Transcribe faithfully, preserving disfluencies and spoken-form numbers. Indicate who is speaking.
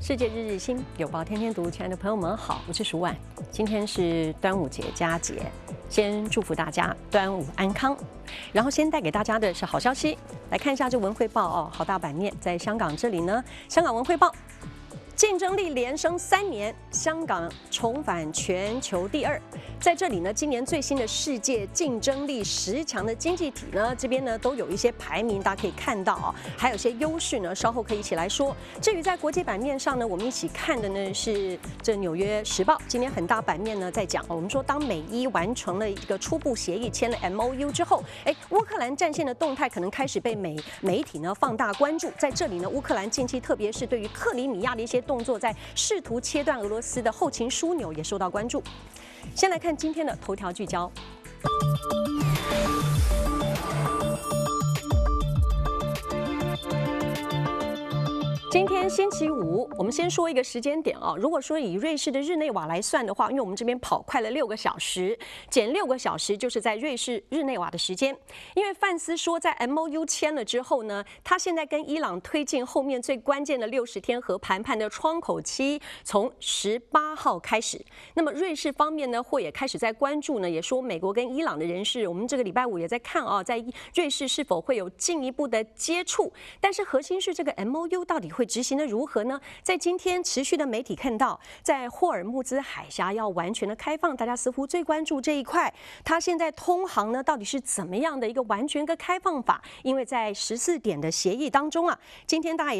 Speaker 1: 世界日日新，有报天天读。亲爱的朋友们好，我是舒婉。今天是端午节佳节，先祝福大家端午安康。然后先带给大家的是好消息，来看一下这文汇报哦，好大版面，在香港这里呢，香港文汇报。竞争力连升三年，香港重返全球第二。在这里呢，今年最新的世界竞争力十强的经济体呢，这边呢都有一些排名，大家可以看到啊，还有一些优势呢，稍后可以一起来说。至于在国际版面上呢，我们一起看的呢是这《纽约时报》今天很大版面呢在讲，我们说当美伊完成了一个初步协议，签了 M O U 之后，哎，乌克兰战线的动态可能开始被美媒体呢放大关注。在这里呢，乌克兰近期特别是对于克里米亚的一些动作，在试图切断俄罗斯的后勤枢纽也受到关注。先来看今天的头条聚焦。今天星期五，我们先说一个时间点啊。如果说以瑞士的日内瓦来算的话，因为我们这边跑快了六个小时，减六个小时就是在瑞士日内瓦的时间。因为范斯说，在 M O U 签了之后呢，他现在跟伊朗推进后面最关键的六十天核谈判的窗口期，从十八号开始。那么瑞士方面呢，或也开始在关注呢，也说美国跟伊朗的人士，我们这个礼拜五也在看啊，在瑞士是否会有进一步的接触。但是核心是这个 M O U 到底会执行的如何呢？在今天持续的媒体看到，在霍尔木兹海峡要完全的开放，大家似乎最关注这一块。它现在通航呢，到底是怎么样的一个完全的开放法？因为在十四点的协议当中啊，今天大家也